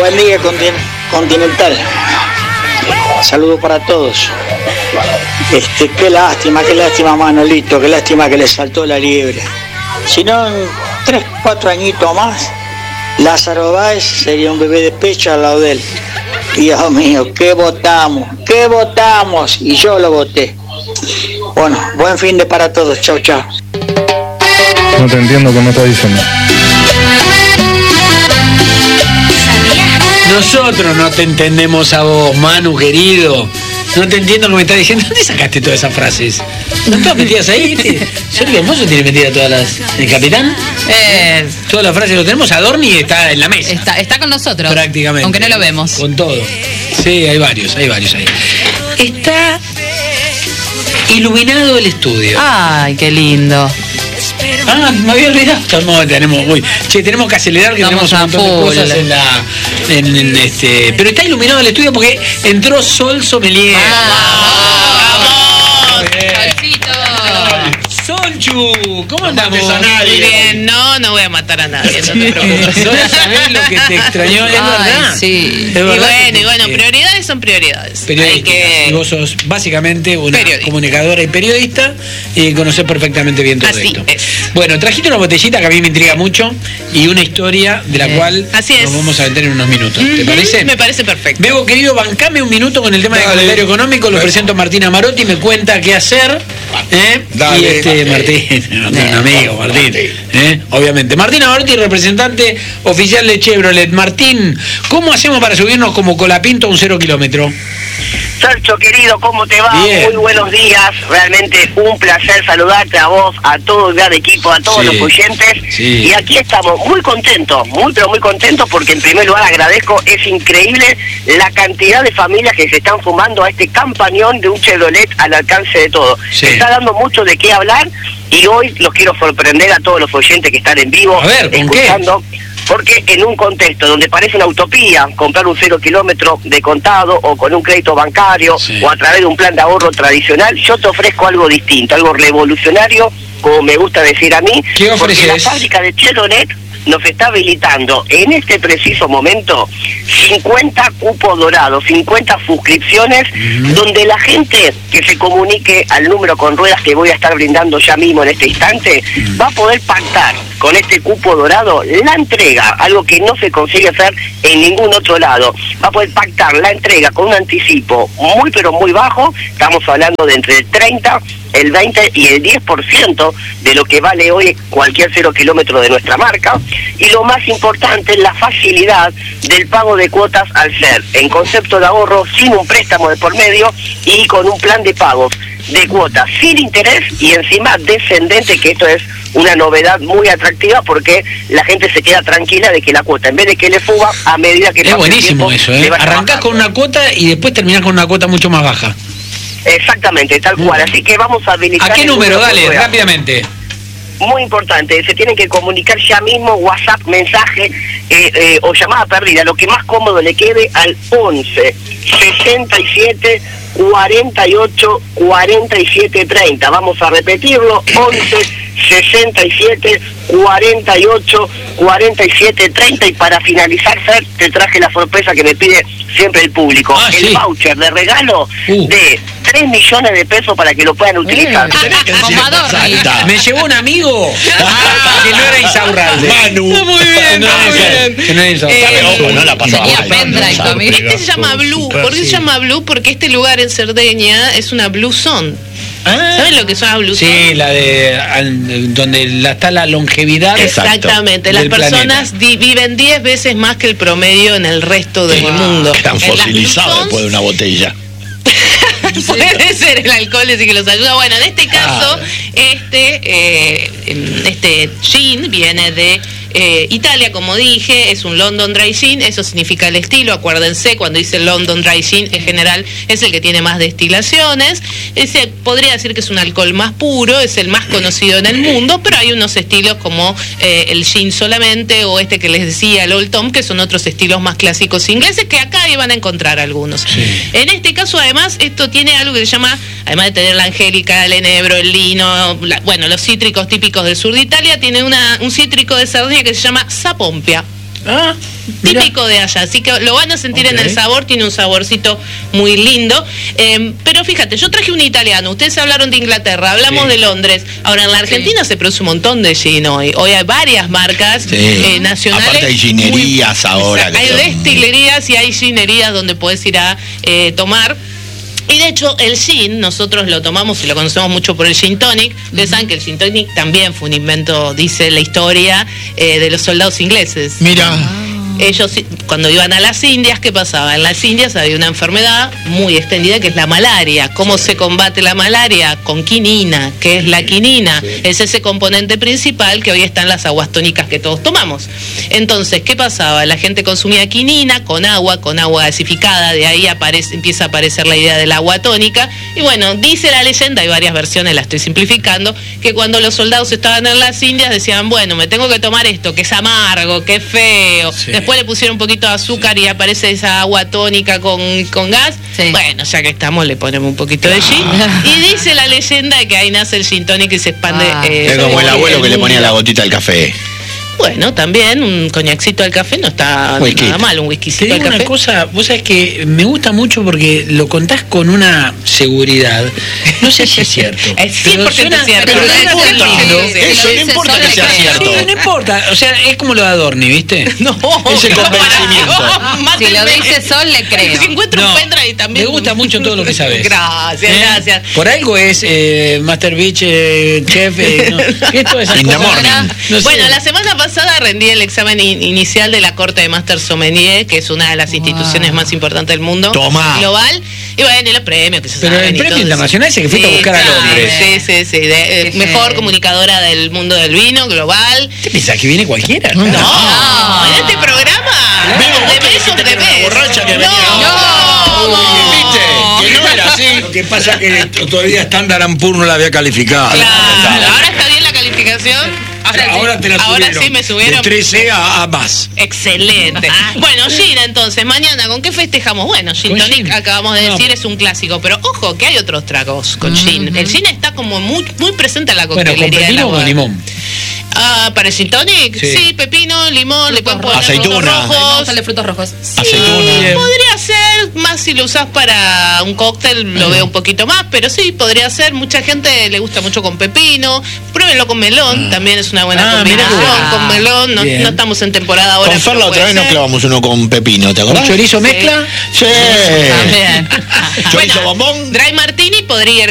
Buen día, Continental. Saludos para todos. Qué lástima, Manolito, qué lástima que le saltó la liebre. Si no, en 3, 4 añitos más, Lázaro Báez sería un bebé de pecho al lado de él. Dios mío, ¿qué votamos? Y yo lo voté. Bueno, buen fin de para todos. Chau, chau. No te entiendo qué me estás diciendo. Nosotros no te entendemos a vos, Manu, querido. No te entiendo lo que me estás diciendo. ¿Dónde sacaste todas esas frases? ¿Están todas metidas ahí? Sergio Hermoso tiene metidas todas las... ¿El capitán? Todas las frases lo tenemos. Adorni está en la mesa. Está con nosotros. Prácticamente. Aunque no lo vemos. Con todo. Sí, hay varios ahí. Está iluminado el estudio. Ay, qué lindo. Me había olvidado. Tenemos que acelerar, que Estamos tenemos un montón de cosas pero está iluminado el estudio porque entró Sol Sommelier. Solchu, ¿cómo andamos? Muy bien, no voy a matar a nadie, no te preocupes. ¿Sabés lo que te extrañó? Es verdad. Sí. Es verdad. Y bueno, prioridades son prioridades. Y vos sos básicamente una comunicadora y periodista y conocés perfectamente bien todo esto. Es. Bueno, trajiste una botellita que a mí me intriga mucho y una historia de la cual nos vamos a meter en unos minutos. ¿Te parece? Me parece perfecto. Bebo, querido, bancame un minuto con el tema del calendario económico. Lo presento a Martina Marotti, me cuenta qué hacer. Dale. Y Martín, un amigo, Martín. Obviamente. Martina Marotti, representante oficial de Chevrolet. Martín, ¿cómo hacemos para subirnos como Colapinto a un 0 kilómetro? Sergio, querido, ¿cómo te va? Bien. Muy buenos días, realmente un placer saludarte a vos, a todo el gran equipo, a todos los oyentes. Sí. Y aquí estamos muy contentos, muy contentos, porque en primer lugar agradezco, es increíble la cantidad de familias que se están sumando a este campañón de un Chevrolet al alcance de todo. Sí. Está dando mucho de qué hablar y hoy los quiero sorprender a todos los oyentes que están en vivo, A ver, ¿con escuchando. Porque en un contexto donde parece una utopía comprar un 0 kilómetro de contado o con un crédito bancario o a través de un plan de ahorro tradicional, yo te ofrezco algo distinto, algo revolucionario, como me gusta decir a mí. ¿Qué ofreces? Porque la fábrica de Chevrolet nos está habilitando en este preciso momento 50 cupos dorados, 50 suscripciones, donde la gente que se comunique al número con ruedas que voy a estar brindando ya mismo en este instante, va a poder pactar con este cupo dorado la entrega, algo que no se consigue hacer en ningún otro lado. Va a poder pactar la entrega con un anticipo muy pero muy bajo, estamos hablando de entre el 30, el 20 y el 10% de lo que vale hoy cualquier 0 kilómetro de nuestra marca. Y lo más importante es la facilidad del pago de cuotas al ser en concepto de ahorro, sin un préstamo de por medio y con un plan de pagos de cuotas sin interés y encima descendente, que esto es una novedad muy atractiva porque la gente se queda tranquila de que la cuota, en vez de que le fuga a medida que Es buenísimo eso, Arrancás con una cuota y después terminás con una cuota mucho más baja. Exactamente, tal cual. Así que vamos a habilitar... ¿A qué número? Dale, rápidamente. Muy importante, se tienen que comunicar ya mismo, WhatsApp, mensaje o llamada perdida, lo que más cómodo le quede, al 11 67 48 47 30. Vamos a repetirlo, 11 67 48 47 30. Y para finalizar, Fer, te traje la sorpresa que me pide siempre el público, el voucher de regalo de 3 millones de pesos para que lo puedan utilizar. Me llevó un amigo que no era Insaurralde. Manu. Muy bien, Que no era Insaurralde. No la pasaba. Este se llama Blue. ¿Por qué se llama Blue? Porque este lugar en Cerdeña es una Blue Zone. ¿Saben lo que son las Blue Zone? Sí, la de donde está la longevidad. Exactamente, las personas viven 10 veces más que el promedio en el resto del mundo. Están fosilizados después de una botella. Puede ser el alcohol ese que los ayuda. Bueno, en este caso, este gin viene de Italia, como dije, es un London Dry Gin, eso significa el estilo. Acuérdense, cuando dice London Dry Gin, en general es el que tiene más destilaciones. Ese podría decir que es un alcohol más puro, es el más conocido en el mundo, pero hay unos estilos como el gin solamente, o este que les decía, el Old Tom, que son otros estilos más clásicos ingleses, que acá iban a encontrar algunos. En este caso, además, esto tiene algo que se llama, además de tener la angélica, el enebro, el lino, los cítricos típicos del sur de Italia, tiene un cítrico de Cerdeña que se llama Sapompia. Típico de allá, así que lo van a sentir en el sabor, tiene un saborcito muy lindo. Pero fíjate, yo traje un italiano, ustedes hablaron de Inglaterra, hablamos de Londres. Ahora en la Argentina se produce un montón de gin hoy. Hoy hay varias marcas nacionales. Aparte hay ginerías ahora. Hay destilerías y hay ginerías donde puedes ir a tomar. Y de hecho el gin, nosotros lo tomamos y lo conocemos mucho por el gin tonic. Ustedes saben que el gin tonic también fue un invento, dice la historia, de los soldados ingleses. Mira. Ellos cuando iban a las Indias, ¿qué pasaba? En las Indias había una enfermedad muy extendida que es la malaria. ¿Cómo se combate la malaria? Con quinina. ¿Qué es la quinina? Es ese componente principal que hoy está en las aguas tónicas que todos tomamos. Entonces, ¿qué pasaba? La gente consumía quinina con agua gasificada, de ahí empieza a aparecer la idea del agua tónica. Y bueno, dice la leyenda, hay varias versiones, la estoy simplificando, que cuando los soldados estaban en las Indias decían, bueno, me tengo que tomar esto, que es amargo, que es feo. Después le pusieron un poquito de azúcar y aparece esa agua tónica con gas. Bueno, ya que estamos, le ponemos un poquito de gin. Y dice la leyenda de que ahí nace el gin tonic y se expande. Es como el abuelo que le ponía la gotita al café. Bueno, también un coñacito al café no está nada mal, un whiskycito al café. Una cosa, vos sabés que me gusta mucho porque lo contás con una seguridad. No sé si es cierto. Es 100% cierto. Pero eso no importa que sea cierto. No importa, o sea, es como lo de Adorni, ¿viste? No, es el convencimiento. Si lo dice Sol, le creo. Si encuentro un pendrive también. Me gusta mucho todo lo que sabes. Gracias. Por algo es Master Beach, Chef, esto es In the morning. No sé. Bueno, la semana pasada rendí el examen inicial de la Corte de Master Sommelier, que es una de las instituciones más importantes del mundo global. Y bueno, y los premios que se Pero saben. el premio internacional ese que fuiste a buscar a Londres. Sí. Mejor comunicadora del mundo del vino global. ¿Te pensás que viene cualquiera? No, en este programa. Borracha que venía. ¿Viste? Que no era así. Lo que pasa es que todavía Standard & Poor's no la había calificado. Claro, ahora está bien la calificación. Ahora te la subieron. Ahora sí me subieron. De 13 a más. Excelente. Bueno, gin entonces, mañana, ¿con qué festejamos? Bueno, gin tonic, acabamos de decir, es un clásico, pero ojo que hay otros tragos con gin. El gin está como muy presente en la coctelería. Bueno, ¿con pepino o con limón? ¿Para el gin tonic? Sí, pepino, limón, le pueden poner aceituna. frutos rojos. Sale frutos rojos. Aceituna. Podría ser, más si lo usás para un cóctel, lo veo un poquito más, pero sí, podría ser. Mucha gente le gusta mucho con pepino. Pruébenlo con melón, también es una buena combinación. Con melón, no estamos en temporada ahora. Con Fer la otra vez nos clavamos uno con pepino, ¿te acordás? ¿Chorizo mezcla? Sí. También. Chorizo bombón. Dry Martini podría ir